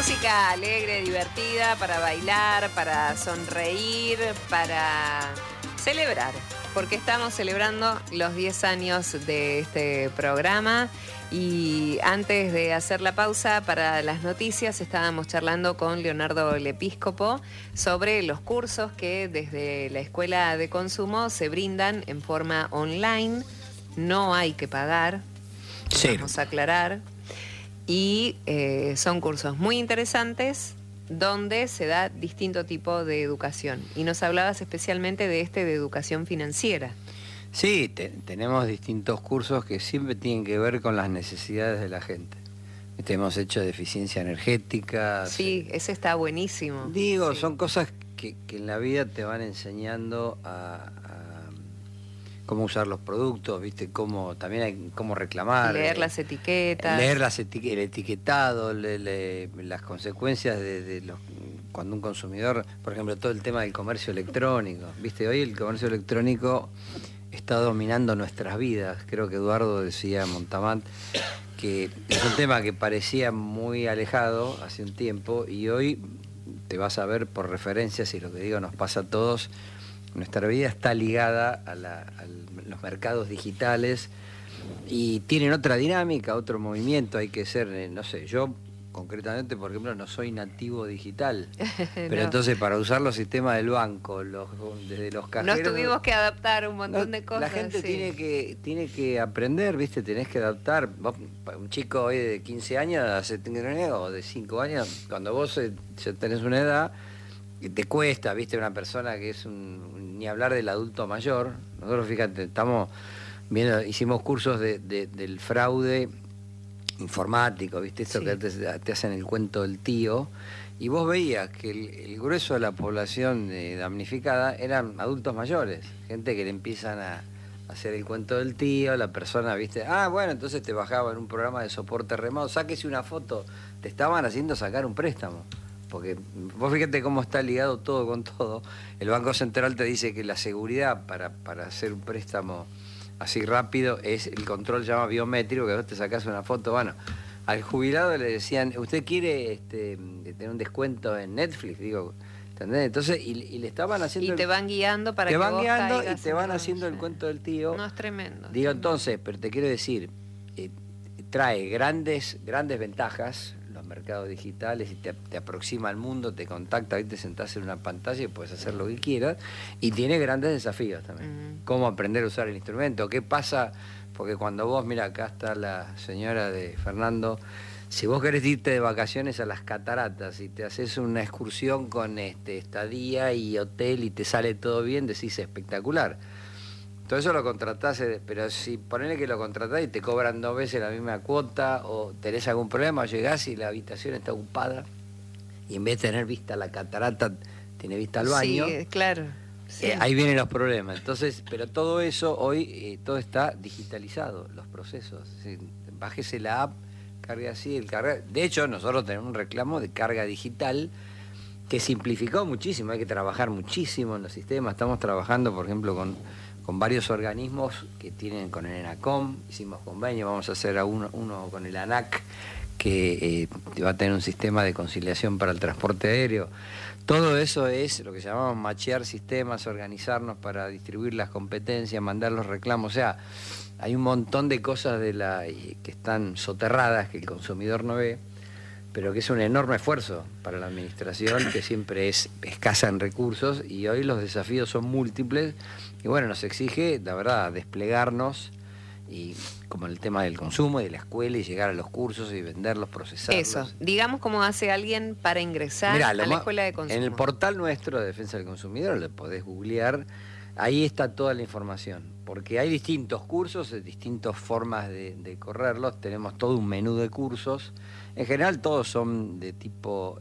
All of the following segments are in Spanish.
Música alegre, divertida, para bailar, para sonreír, para celebrar, porque estamos celebrando los 10 años de este programa. Y antes de hacer la pausa para las noticias, estábamos charlando con Leonardo Lepíscopo sobre los cursos que desde la Escuela de Consumo se brindan en forma online. No hay que pagar, vamos a aclarar. Y son cursos muy interesantes donde se da distinto tipo de educación. Y nos hablabas especialmente de de educación financiera. Sí, tenemos distintos cursos que siempre tienen que ver con las necesidades de la gente. Hemos hecho de eficiencia energética. Sí, ese está buenísimo. Digo, sí. Son cosas que en la vida te van enseñando a cómo usar los productos, ¿viste? También hay cómo reclamar. Leer las etiquetas. Leer el etiquetado, las consecuencias cuando un consumidor, por ejemplo, todo el tema del comercio electrónico, ¿viste? Hoy el comercio electrónico está dominando nuestras vidas. Creo que Eduardo decía, Montamant, que es un tema que parecía muy alejado hace un tiempo y hoy te vas a ver por referencias, y lo que digo nos pasa a todos. Nuestra vida está ligada a los mercados digitales y tienen otra dinámica, otro movimiento. Hay que ser, no sé, yo concretamente, por ejemplo, no soy nativo digital, pero no. Entonces para usar los sistemas del banco, desde los cajeros... Nos tuvimos que adaptar un montón de cosas. La gente tiene que aprender, ¿viste? Tenés que adaptar. Un chico hoy de 15 años, o de 5 años, cuando vos ya tenés una edad, te cuesta, ¿viste? Una persona que es ni hablar del adulto mayor. Nosotros, fíjate, hicimos cursos del fraude informático, ¿viste? Esto que te hacen el cuento del tío, y vos veías que el grueso de la población damnificada eran adultos mayores, gente que le empiezan a hacer el cuento del tío, la persona, ¿viste? Bueno, entonces te bajaba en un programa de soporte remoto, sáquese una foto, te estaban haciendo sacar un préstamo. Porque vos fíjate cómo está ligado todo con todo. El Banco Central te dice que la seguridad para hacer un préstamo así rápido es el control llama biométrico, que vos te sacás una foto. Bueno, al jubilado le decían, ¿usted quiere tener un descuento en Netflix? Digo, ¿entendés? Entonces, y le estaban haciendo... Y te van guiando para que vos caigas. Te van guiando y te van haciendo el cuento del tío. No, es tremendo. Digo, entonces, pero te quiero decir, trae grandes ventajas los mercados digitales, y te aproxima al mundo, te contacta, y te sentás en una pantalla y puedes hacer lo que quieras, y tiene grandes desafíos también. Cómo aprender a usar el instrumento, qué pasa, porque cuando vos, mira, acá está la señora de Fernando, si vos querés irte de vacaciones a las cataratas y te haces una excursión con estadía y hotel y te sale todo bien, decís espectacular. Todo eso lo contratás, pero si ponele que lo contratás y te cobran 2 veces la misma cuota, o tenés algún problema, llegás y la habitación está ocupada, y en vez de tener vista a la catarata, tiene vista al baño. Sí, claro. Sí. Ahí vienen los problemas. Entonces, pero todo eso hoy, todo está digitalizado, los procesos. Bájese la app, cargue así, de hecho, nosotros tenemos un reclamo de carga digital que simplificó muchísimo, hay que trabajar muchísimo en los sistemas. Estamos trabajando, por ejemplo, con varios organismos que tienen con el ENACOM, hicimos convenio, vamos a hacer uno con el ANAC, que va a tener un sistema de conciliación para el transporte aéreo. Todo eso es lo que llamamos machear sistemas, organizarnos para distribuir las competencias, mandar los reclamos. O sea, hay un montón de cosas que están soterradas, que el consumidor no ve, pero que es un enorme esfuerzo para la administración, que siempre es escasa en recursos, y hoy los desafíos son múltiples. Y bueno, nos exige, la verdad, desplegarnos, y como en el tema del consumo y de la escuela, y llegar a los cursos y venderlos, procesarlos. Eso, digamos cómo hace alguien para ingresar a la Escuela de Consumo. En el portal nuestro de Defensa del Consumidor, lo podés googlear, ahí está toda la información, porque hay distintos cursos, distintas formas de correrlos, tenemos todo un menú de cursos. En general todos son de tipo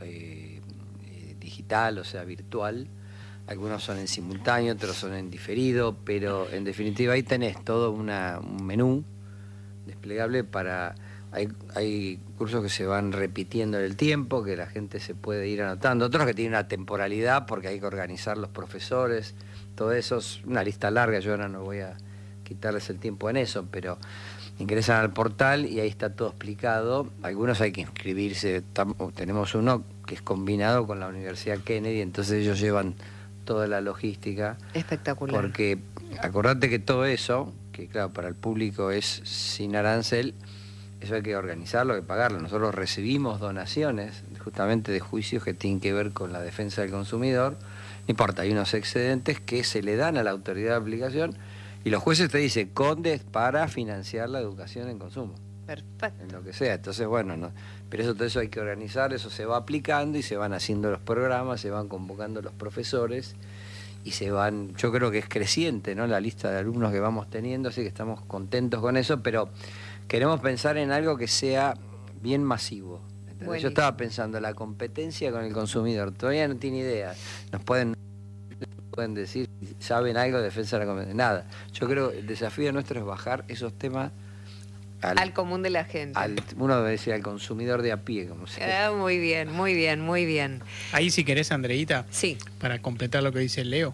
digital, o sea, virtual. Algunos son en simultáneo, otros son en diferido, pero en definitiva ahí tenés todo un menú desplegable para... Hay cursos que se van repitiendo en el tiempo, que la gente se puede ir anotando, otros que tienen una temporalidad porque hay que organizar los profesores, todo eso es una lista larga, yo ahora no voy a quitarles el tiempo en eso, pero ingresan al portal y ahí está todo explicado. Algunos hay que inscribirse, tenemos uno que es combinado con la Universidad Kennedy, entonces ellos llevan toda la logística. Espectacular. Porque acordate que todo eso, que claro, para el público es sin arancel, eso hay que organizarlo, hay que pagarlo. Nosotros recibimos donaciones justamente de juicios que tienen que ver con la defensa del consumidor. No importa, hay unos excedentes que se le dan a la autoridad de aplicación y los jueces te dicen, condes para financiar la educación en consumo. Perfecto. En lo que sea. Entonces, bueno, no, pero todo eso hay que organizar, eso se va aplicando y se van haciendo los programas, se van convocando los profesores y se van, yo creo que es creciente, ¿no?, la lista de alumnos que vamos teniendo, así que estamos contentos con eso, pero queremos pensar en algo que sea bien masivo. Yo estaba pensando, la competencia con el consumidor, todavía no tiene idea, nos pueden decir, ¿saben algo de defensa de la competencia? Nada. Yo creo que el desafío nuestro es bajar esos temas al común de la gente. Uno decía al consumidor de a pie, como se muy bien, muy bien, muy bien. Ahí si querés, Andreita, sí, para completar lo que dice Leo,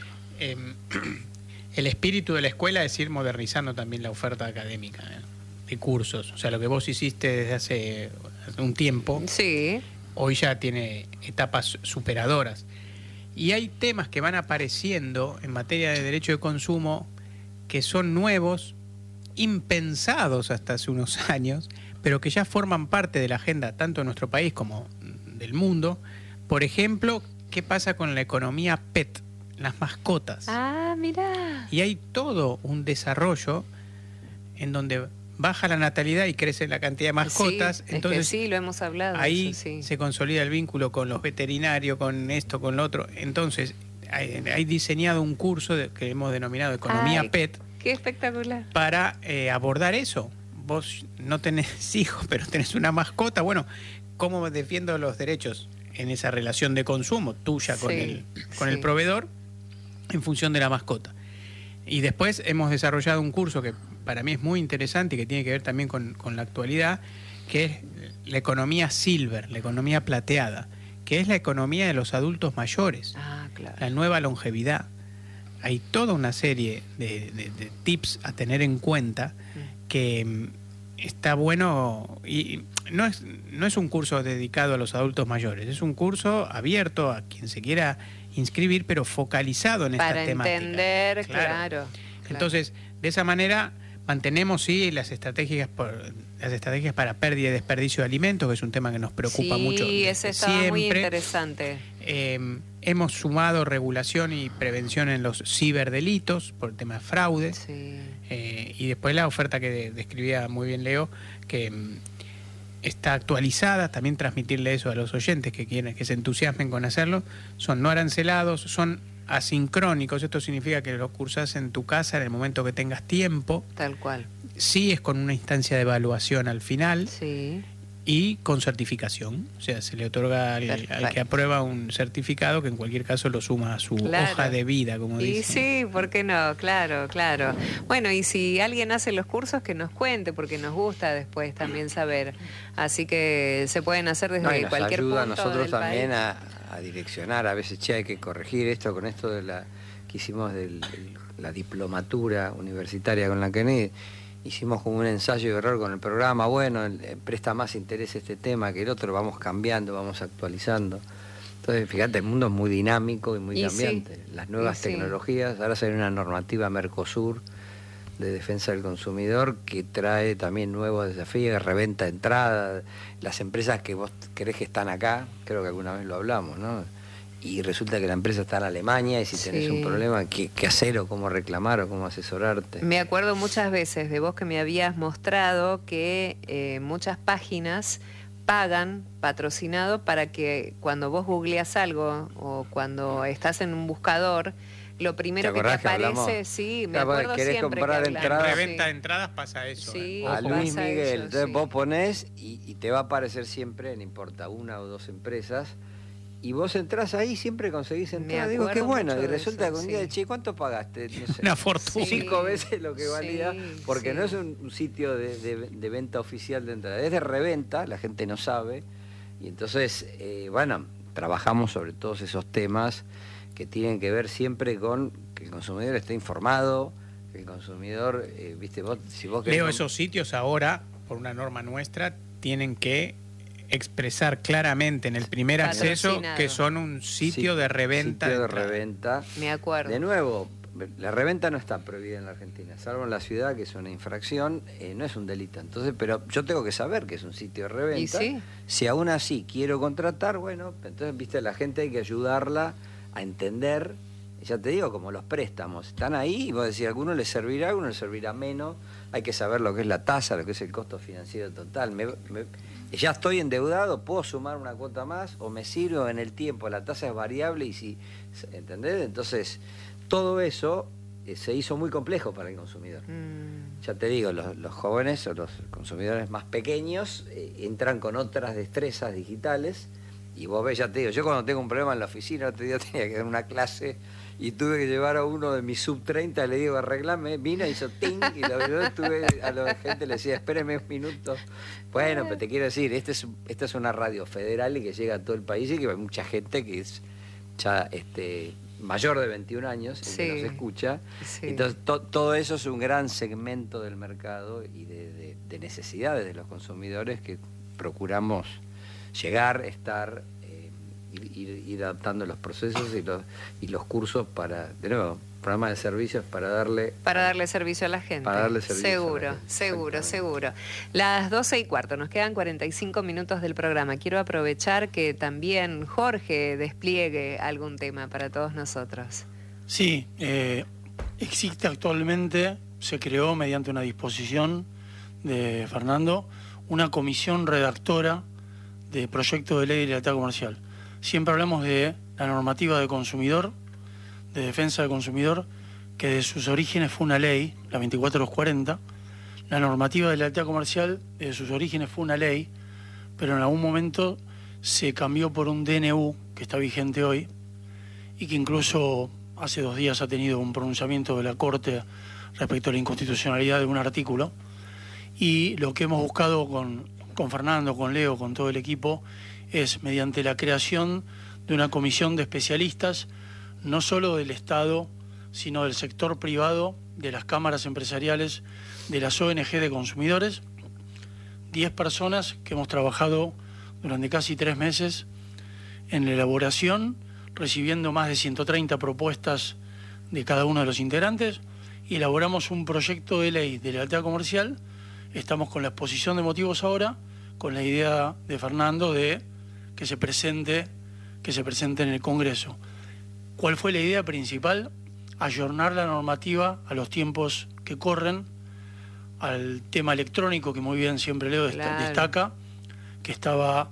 el espíritu de la escuela es ir modernizando también la oferta académica, de cursos. O sea, lo que vos hiciste desde hace un tiempo, sí, hoy ya tiene etapas superadoras. Y hay temas que van apareciendo en materia de derecho de consumo que son nuevos, impensados hasta hace unos años, pero que ya forman parte de la agenda tanto de nuestro país como del mundo. Por ejemplo, ¿qué pasa con la economía PET, las mascotas? Ah, mirá. Y hay todo un desarrollo en donde baja la natalidad y crece la cantidad de mascotas. Sí, entonces, es que sí, lo hemos hablado. ahí eso, sí, se consolida el vínculo con los veterinarios, con esto, con lo otro. Entonces, hay diseñado un curso que hemos denominado Economía PET. Qué espectacular. Para abordar eso. Vos no tenés hijos, pero tenés una mascota. Bueno, ¿cómo defiendo los derechos en esa relación de consumo tuya con el proveedor en función de la mascota? Y después hemos desarrollado un curso que para mí es muy interesante y que tiene que ver también con la actualidad, que es la economía silver, la economía plateada, que es la economía de los adultos mayores, claro, la nueva longevidad. Hay toda una serie de tips a tener en cuenta que está bueno, y no es un curso dedicado a los adultos mayores, es un curso abierto a quien se quiera inscribir, pero focalizado en esta temática. Para entender, claro. Entonces, de esa manera mantenemos las estrategias para pérdida y desperdicio de alimentos, que es un tema que nos preocupa mucho. Sí, ese estaba muy interesante. Hemos sumado regulación y prevención en los ciberdelitos por el tema de fraude. Sí. Y después la oferta que describía muy bien Leo, que está actualizada, también transmitirle eso a los oyentes que se entusiasmen con hacerlo, son no arancelados, son asincrónicos, esto significa que los cursás en tu casa en el momento que tengas tiempo. Tal cual. Sí, es con una instancia de evaluación al final. Sí. Y con certificación, o sea, se le otorga al que aprueba un certificado que en cualquier caso lo suma a su hoja de vida, como dicen. Y sí, ¿por qué no? Claro, claro. Bueno, y si alguien hace los cursos, que nos cuente, porque nos gusta después también saber. Así que se pueden hacer desde cualquier punto ayuda a nosotros del también país. a direccionar, a veces, hay que corregir esto con esto de que hicimos de la diplomatura universitaria con la Kennedy. Hicimos como un ensayo de error con el programa, bueno, presta más interés este tema que el otro, vamos cambiando, vamos actualizando. Entonces, fíjate, el mundo es muy dinámico y muy cambiante. Sí. Las nuevas tecnologías, ahora sale una normativa Mercosur de defensa del consumidor que trae también nuevos desafíos, reventa de entrada, las empresas que vos creés que están acá, creo que alguna vez lo hablamos, ¿no? Y resulta que la empresa está en Alemania y si tenés un problema, ¿qué hacer o cómo reclamar o cómo asesorarte? Me acuerdo muchas veces de vos que me habías mostrado que muchas páginas pagan patrocinado para que cuando vos googleas algo o cuando estás en un buscador, lo primero que te aparece, sí, me acuerdo siempre comprar que entradas, en reventa de entradas pasa eso. Sí, a Luis Miguel, eso, entonces vos ponés y te va a aparecer siempre, no importa, una o dos empresas. Y vos entrás ahí, siempre conseguís entrar. Digo, qué bueno. Y resulta que un día, che, ¿cuánto pagaste? No sé, una fortuna. 5 veces lo que valía, porque no es un sitio de venta oficial de entrada, es de reventa, la gente no sabe. Y entonces, bueno, trabajamos sobre todos esos temas que tienen que ver siempre con que el consumidor esté informado, que el consumidor, viste, si vos querés... Leo, esos sitios ahora, por una norma nuestra, tienen que expresar claramente en el primer acceso que son un sitio de reventa. Sitio de reventa. Me acuerdo. De nuevo, la reventa no está prohibida en la Argentina, salvo en la ciudad, que es una infracción, no es un delito. Entonces, pero yo tengo que saber que es un sitio de reventa. ¿Y sí? Si aún así quiero contratar, bueno, entonces, viste, la gente hay que ayudarla a entender. Ya te digo, como los préstamos, están ahí y vos decís, a alguno le servirá, a alguno le servirá menos. Hay que saber lo que es la tasa, lo que es el costo financiero total. Ya estoy endeudado, puedo sumar una cuota más o me sirvo en el tiempo, la tasa es variable y si, ¿entendés? Entonces, todo eso se hizo muy complejo para el consumidor. Ya te digo, los jóvenes o los consumidores más pequeños entran con otras destrezas digitales y vos ves, ya te digo, yo cuando tengo un problema en la oficina, otro día tenía que dar una clase y tuve que llevar a uno de mis sub 30, le digo, arreglame, vino, hizo ting, y a la gente le decía, espéreme un minuto. Bueno, pero te quiero decir, esta es una radio federal y que llega a todo el país y que hay mucha gente que es ya mayor de 21 años y que nos escucha. Sí. Entonces, todo eso es un gran segmento del mercado y de necesidades de los consumidores que procuramos llegar, estar... ir adaptando los procesos y los cursos para, de nuevo, programas de servicios para darle servicio a la gente. Para darle servicio seguro, a la gente. Seguro. Las 12:15, nos quedan 45 minutos del programa. Quiero aprovechar que también Jorge despliegue algún tema para todos nosotros. Sí, existe actualmente, se creó mediante una disposición de Fernando, una comisión redactora de proyecto de ley de libertad comercial. Siempre hablamos de la normativa de consumidor, de defensa del consumidor, que de sus orígenes fue una ley, la 24/40. La normativa de lealtad comercial, de sus orígenes fue una ley, pero en algún momento se cambió por un DNU, que está vigente hoy, y que incluso hace 2 días ha tenido un pronunciamiento de la Corte respecto a la inconstitucionalidad de un artículo. Y lo que hemos buscado con Fernando, con Leo, con todo el equipo, es mediante la creación de una comisión de especialistas, no solo del Estado, sino del sector privado, de las cámaras empresariales, de las ONG de consumidores, 10 personas que hemos trabajado durante casi 3 meses en la elaboración, recibiendo más de 130 propuestas de cada uno de los integrantes, y elaboramos un proyecto de ley de lealtad comercial. Estamos con la exposición de motivos ahora, con la idea de Fernando de que se presente en el Congreso. ¿Cuál fue la idea principal? Ayornar la normativa a los tiempos que corren, al tema electrónico que muy bien siempre Leo destaca, que estaba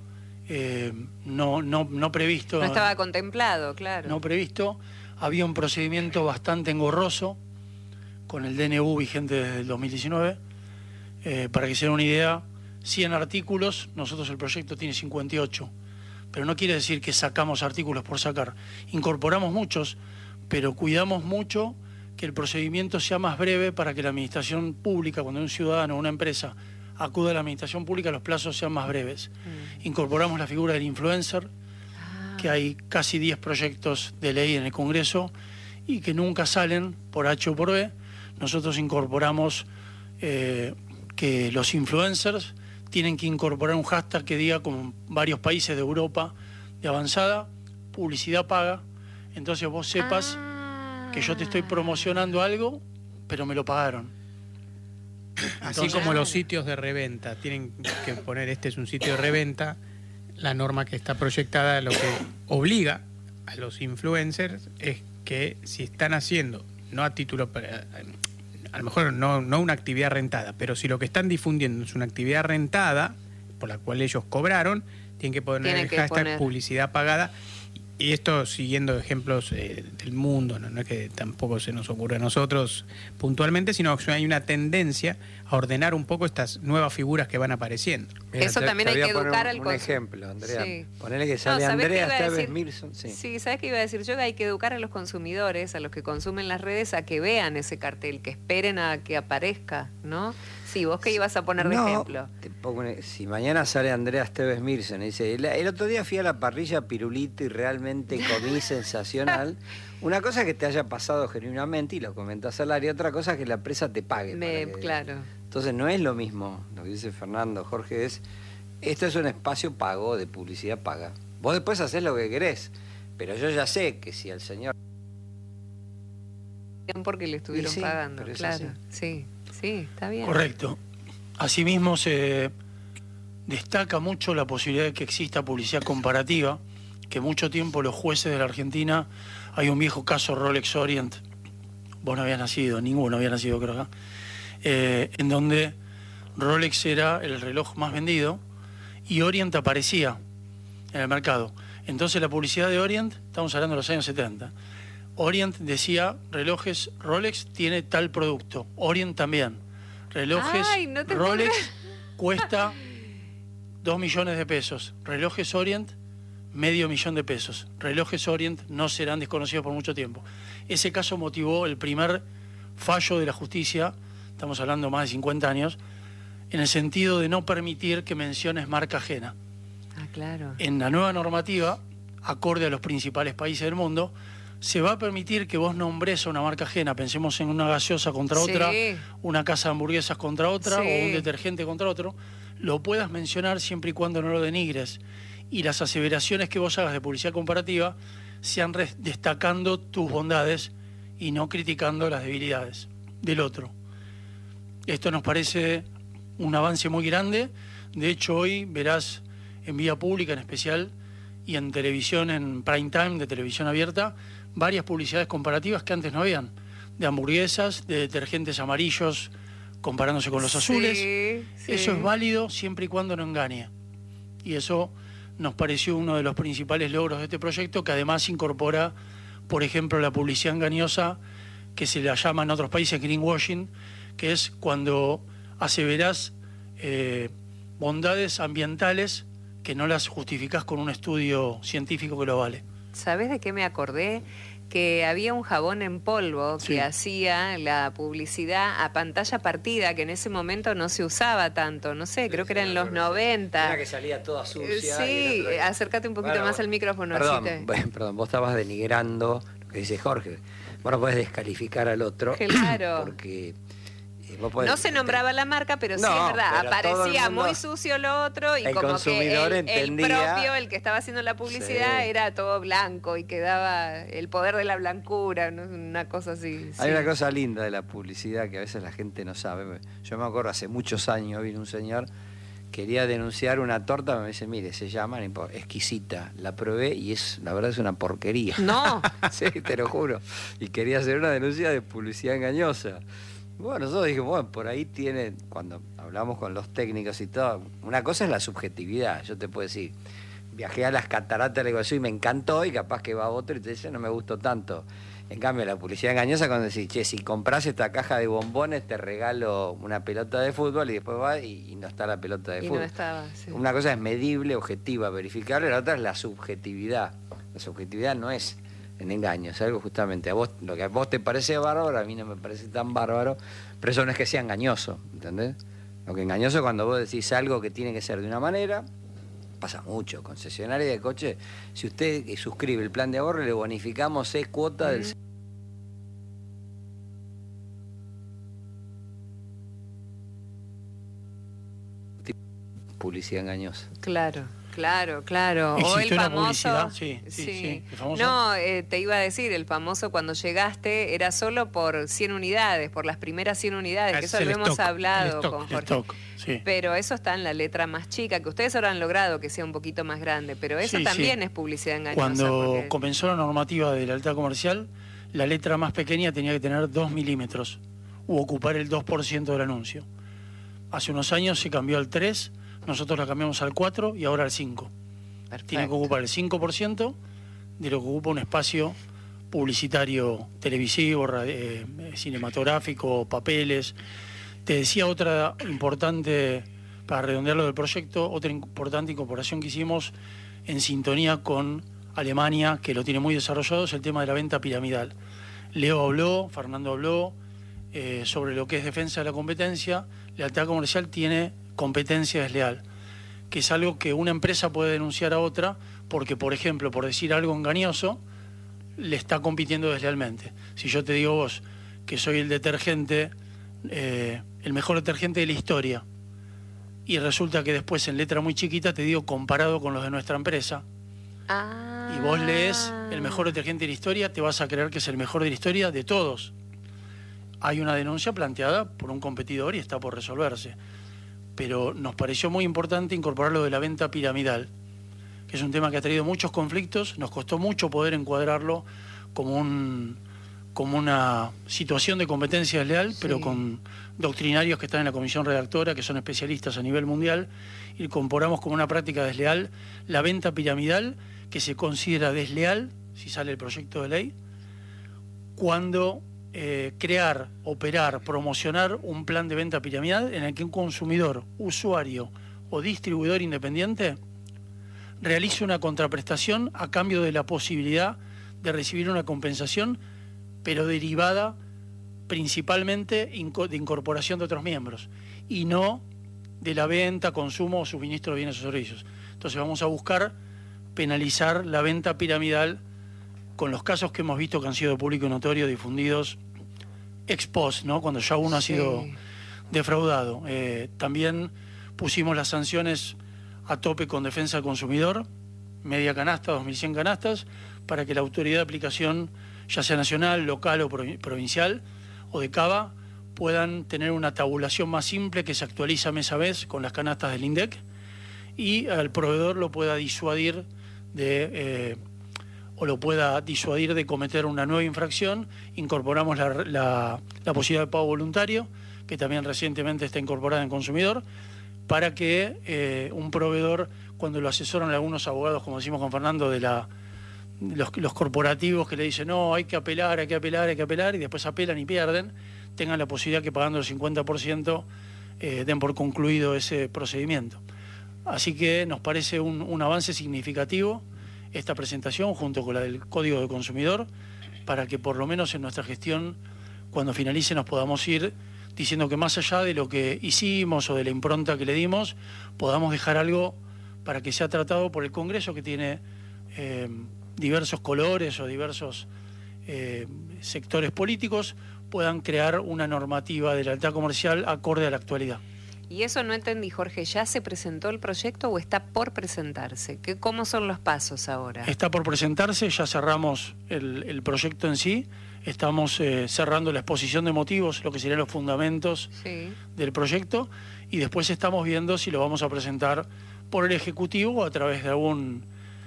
no previsto. No estaba contemplado, claro. No previsto. Había un procedimiento bastante engorroso con el DNU vigente desde el 2019. Para que se den una idea, 100 artículos, nosotros el proyecto tiene 58. Pero no quiere decir que sacamos artículos por sacar. Incorporamos muchos, pero cuidamos mucho que el procedimiento sea más breve para que la administración pública, cuando un ciudadano o una empresa acude a la administración pública, los plazos sean más breves. Incorporamos la figura del influencer, que hay casi 10 proyectos de ley en el Congreso y que nunca salen por H o por B. Nosotros incorporamos que los influencers tienen que incorporar un hashtag que diga, como varios países de Europa de avanzada, publicidad paga. Entonces vos sepas que yo te estoy promocionando algo, pero me lo pagaron. Así como los sitios de reventa tienen que poner este es un sitio de reventa, la norma que está proyectada lo que obliga a los influencers es que si están haciendo, no a título, a lo mejor no una actividad rentada, pero si lo que están difundiendo es una actividad rentada, por la cual ellos cobraron, tienen que poner el hashtag publicidad pagada. Y esto siguiendo ejemplos del mundo, no es que tampoco se nos ocurre a nosotros puntualmente, sino que hay una tendencia a ordenar un poco estas nuevas figuras que van apareciendo. Mira, eso también hay que educar al consumidor. Un ejemplo, Andrea. Sí. Ponele que sale Andrea Esteves Milson. Sí, ¿sabes qué iba a decir yo? Que hay que educar a los consumidores, a los que consumen las redes, a que vean ese cartel, que esperen a que aparezca, ¿no? Sí, ¿vos qué ibas a poner de ejemplo? Si mañana sale Andrea Esteves Mirsen y dice, el otro día fui a la parrilla Pirulito y realmente comí sensacional. Una cosa es que te haya pasado genuinamente y lo comentas al aire, otra cosa es que la empresa te pague. Claro. Entonces no es lo mismo, lo que dice Fernando, Jorge, esto es un espacio pago, de publicidad paga. Vos después hacés lo que querés, pero yo ya sé que si al señor... Porque le estuvieron pagando, claro. Sí, está bien. Correcto. Asimismo se destaca mucho la posibilidad de que exista publicidad comparativa, que mucho tiempo los jueces de la Argentina, hay un viejo caso Rolex Orient, vos no habías nacido, ninguno había nacido creo acá, en donde Rolex era el reloj más vendido y Orient aparecía en el mercado. Entonces la publicidad de Orient, estamos hablando de los años 70, Orient decía, relojes Rolex tiene tal producto, Orient también. Relojes Rolex cuesta 2 millones de pesos, relojes Orient $500,000 de pesos, relojes Orient no serán desconocidos por mucho tiempo. Ese caso motivó el primer fallo de la justicia, estamos hablando más de 50 años, en el sentido de no permitir que menciones marca ajena. Claro. En la nueva normativa, acorde a los principales países del mundo, se va a permitir que vos nombres a una marca ajena, pensemos en una gaseosa contra otra, una casa de hamburguesas contra otra o un detergente contra otro, lo puedas mencionar siempre y cuando no lo denigres. Y las aseveraciones que vos hagas de publicidad comparativa sean destacando tus bondades y no criticando las debilidades del otro. Esto nos parece un avance muy grande. De hecho, hoy verás en vía pública en especial y en televisión, en prime time de televisión abierta, varias publicidades comparativas que antes no habían, de hamburguesas, de detergentes amarillos comparándose con los azules. Eso es válido siempre y cuando no engañe. Y eso nos pareció uno de los principales logros de este proyecto, que además incorpora, por ejemplo, la publicidad engañosa, que se la llama en otros países greenwashing, que es cuando aseverás bondades ambientales que no las justificás con un estudio científico que lo vale. ¿Sabés de qué me acordé? Que había un jabón en polvo que hacía la publicidad a pantalla partida, que en ese momento no se usaba tanto, no sé, creo que era en los 90. Era que salía toda sucia. Sí, acércate un poquito más al micrófono. Perdón, vos estabas denigrando lo que dice Jorge. Vos no podés descalificar al otro. Claro. Porque... no se nombraba la marca, pero sí es verdad, aparecía muy sucio lo otro y como que el propio, el que estaba haciendo la publicidad, era todo blanco y quedaba el poder de la blancura, ¿no? Una cosa así. Hay una cosa linda de la publicidad que a veces la gente no sabe. Yo me acuerdo, hace muchos años vino un señor, quería denunciar una torta, me dice, mire, se llama Exquisita, la probé y la verdad es una porquería. No. Sí, te lo juro. Y quería hacer una denuncia de publicidad engañosa. Bueno, nosotros dijimos, bueno, por ahí tiene, cuando hablamos con los técnicos y todo, una cosa es la subjetividad. Yo te puedo decir, viajé a las cataratas del Iguazú y me encantó, y capaz que va otro y te dice, no me gustó tanto. En cambio, la publicidad engañosa, cuando decís, che, si compras esta caja de bombones, te regalo una pelota de fútbol, y después va y no está la pelota de fútbol. No estaba, sí. Una cosa es medible, objetiva, verificable, la otra es la subjetividad. La subjetividad no es en engaño, es algo justamente, lo que a vos te parece bárbaro, a mí no me parece tan bárbaro, pero eso no es que sea engañoso, ¿entendés? Lo que engañoso es cuando vos decís algo que tiene que ser de una manera, pasa mucho, concesionaria de coche, si usted suscribe el plan de ahorro, le bonificamos cuota del... Publicidad engañosa. Claro. O el famoso... Sí, el famoso. No, te iba a decir, el famoso cuando llegaste era solo por 100 unidades, por las primeras 100 unidades, que eso lo hemos hablado con Jorge. Sí. Pero eso está en la letra más chica, que ustedes habrán logrado que sea un poquito más grande, pero eso también es publicidad engañosa. Cuando comenzó la normativa de la lealtad comercial, la letra más pequeña tenía que tener 2 milímetros u ocupar el 2% del anuncio. Hace unos años se cambió al 3%, nosotros la cambiamos al 4 y ahora al 5. Perfecto. Tiene que ocupar el 5% de lo que ocupa un espacio publicitario, televisivo, cinematográfico, papeles. Te decía otra importante, para redondear lo del proyecto, otra importante incorporación que hicimos en sintonía con Alemania, que lo tiene muy desarrollado, es el tema de la venta piramidal. Leo habló, Fernando habló sobre lo que es defensa de la competencia. lealtad comercial tiene competencia desleal, que es algo que una empresa puede denunciar a otra porque, por ejemplo, por decir algo engañoso, le está compitiendo deslealmente. Si yo te digo vos que soy el detergente, el mejor detergente de la historia, y resulta que después en letra muy chiquita te digo comparado con los de nuestra empresa, y vos lees el mejor detergente de la historia, te vas a creer que es el mejor de la historia de todos. Hay una denuncia planteada por un competidor y está por resolverse. Pero nos pareció muy importante incorporar lo de la venta piramidal, que es un tema que ha traído muchos conflictos, nos costó mucho poder encuadrarlo como una situación de competencia desleal, sí, pero con doctrinarios que están en la comisión redactora, que son especialistas a nivel mundial, y incorporamos como una práctica desleal la venta piramidal, que se considera desleal, si sale el proyecto de ley, cuando crear, operar, promocionar un plan de venta piramidal en el que un consumidor, usuario o distribuidor independiente realice una contraprestación a cambio de la posibilidad de recibir una compensación, pero derivada principalmente de incorporación de otros miembros, y no de la venta, consumo o suministro de bienes o servicios. Entonces vamos a buscar penalizar la venta piramidal con los casos que hemos visto que han sido de público notorio, difundidos ex post, ¿no? Cuando ya uno ha sido defraudado. También pusimos las sanciones a tope con defensa del consumidor, media canasta, 2.100 canastas, para que la autoridad de aplicación, ya sea nacional, local o provincial, o de Cava, puedan tener una tabulación más simple que se actualiza mes a mes con las canastas del INDEC, y al proveedor lo pueda disuadir de cometer una nueva infracción. Incorporamos la posibilidad de pago voluntario, que también recientemente está incorporada en consumidor, para que un proveedor, cuando lo asesoran algunos abogados, como decimos con Fernando, de los corporativos que le dicen no, hay que apelar, y después apelan y pierden, tengan la posibilidad que pagando el 50% den por concluido ese procedimiento. Así que nos parece un avance significativo esta presentación junto con la del Código de Consumidor, para que por lo menos en nuestra gestión, cuando finalice, nos podamos ir diciendo que más allá de lo que hicimos o de la impronta que le dimos, podamos dejar algo para que sea tratado por el Congreso, que tiene diversos colores o diversos sectores políticos, puedan crear una normativa de lealtad comercial acorde a la actualidad. Y eso no entendí, Jorge, ¿ya se presentó el proyecto o está por presentarse? ¿Cómo son los pasos ahora? Está por presentarse, ya cerramos el proyecto en sí, estamos cerrando la exposición de motivos, lo que serían los fundamentos del proyecto, y después estamos viendo si lo vamos a presentar por el Ejecutivo o a través de algún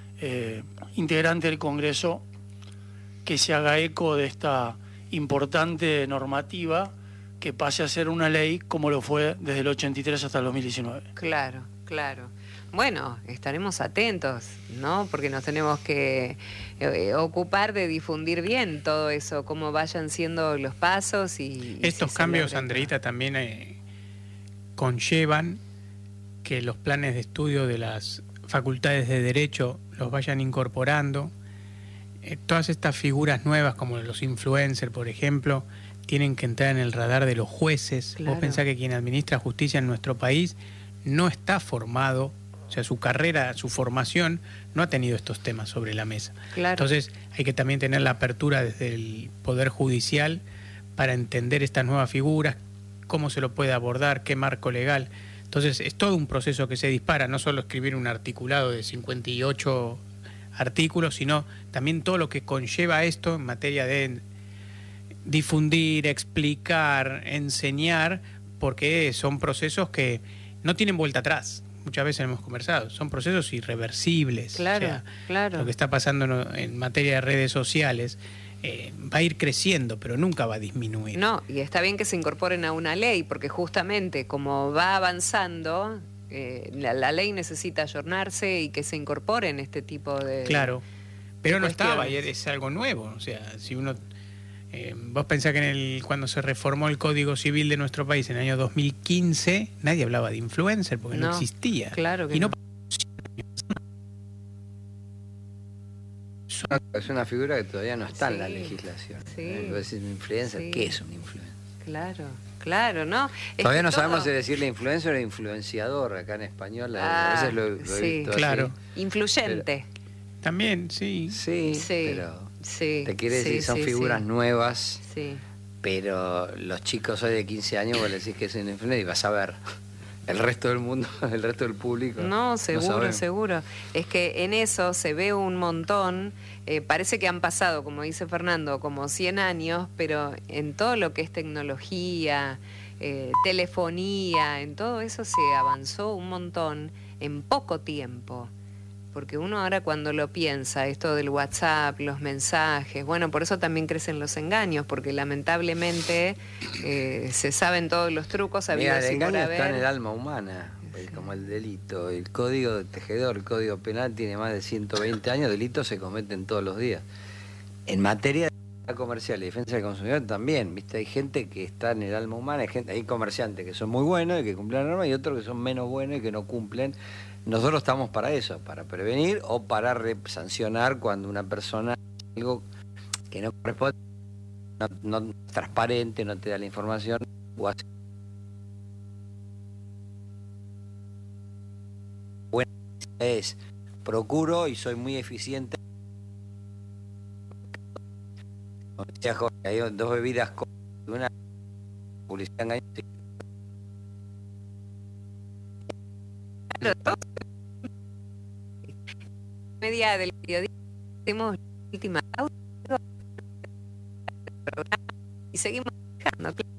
integrante del Congreso que se haga eco de esta importante normativa, que pase a ser una ley como lo fue desde el 83 hasta el 2019. Claro, claro. Bueno, estaremos atentos, ¿no? Porque nos tenemos que ocupar de difundir bien todo eso, cómo vayan siendo los pasos y estos cambios, Andreita, también conllevan que los planes de estudio de las facultades de Derecho los vayan incorporando. Todas estas figuras nuevas, como los influencers, por ejemplo, tienen que entrar en el radar de los jueces. Claro. Vos pensás que quien administra justicia en nuestro país no está formado, o sea, su carrera, su formación no ha tenido estos temas sobre la mesa. Claro. Entonces hay que también tener la apertura desde el Poder Judicial para entender estas nuevas figuras, cómo se lo puede abordar, qué marco legal. Entonces es todo un proceso que se dispara, no solo escribir un articulado de 58 artículos, sino también todo lo que conlleva esto en materia de difundir, explicar, enseñar, porque son procesos que no tienen vuelta atrás. Muchas veces hemos conversado, son procesos irreversibles. Claro, o sea, claro. Lo que está pasando en materia de redes sociales va a ir creciendo, pero nunca va a disminuir. No, y está bien que se incorporen a una ley, porque justamente como va avanzando, la ley necesita ayornarse y que se incorporen este tipo de... Claro, pero no estaba, y es algo nuevo. O sea, si uno... vos pensás que cuando se reformó el Código Civil de nuestro país en el año 2015, nadie hablaba de influencer porque no existía. Claro que y no. Es una figura que todavía no está en la legislación. Influencer, ¿qué es un influencer? Claro, claro, ¿no? Es Todavía que no todo- sabemos si decirle influencer o influenciador acá en español. A veces lo he sí. visto Claro. así. Influyente. También, sí. Sí, Sí, pero sí. te quiere decir, sí, son sí, figuras sí. nuevas, Sí. pero los chicos hoy de 15 años vos le decís que es un influencer y vas a ver. El resto del mundo, el resto del público. No, seguro, sabemos. seguro. Es que en eso se ve un montón. Parece que han pasado, como dice Fernando, como 100 años, pero en todo lo que es tecnología, telefonía, en todo eso se avanzó un montón en poco tiempo. Porque uno ahora cuando lo piensa, esto del WhatsApp, los mensajes, bueno, por eso también crecen los engaños, porque lamentablemente se saben todos los trucos Mira, habidos el y por engaño está en el haber. alma humana, como el delito. El código de tejedor, el código penal tiene más de 120 años, delitos se cometen todos los días. En materia de comercial y defensa del consumidor también, ¿viste? Hay gente que está en el alma humana, hay comerciantes que son muy buenos y que cumplen la norma y otros que son menos buenos y que no cumplen. Nosotros estamos para eso, para prevenir o para sancionar cuando una persona hace algo que no corresponde, no es transparente, no te da la información o hace buena es procuro y soy muy eficiente. Como decía Jorge, hay dos bebidas con una publicidad engañosa. Media del periodismo, hacemos la última pausa y seguimos dejando.